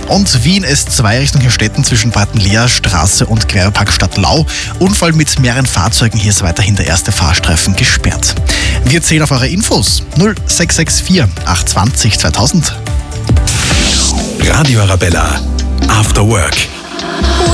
Und Wien S2 Richtung Herstetten zwischen Breitenleerstraße und Gräberpark Stadtlau. Unfall mit mehreren Fahrzeugen, hier ist weiterhin der erste Fahrstreifen gesperrt. Wir zählen auf eure Infos 0664 820 2000. Radio Arabella, After Work.